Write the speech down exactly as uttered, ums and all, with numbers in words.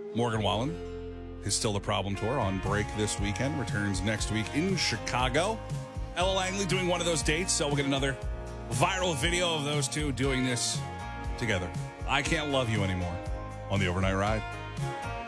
Morgan Wallen is still the Problem Tour on break this weekend. Returns next week in Chicago. Ella Langley doing one of those dates, so we'll get another viral video of those two doing this together. I Can't Love You Anymore on the Overnight Ride.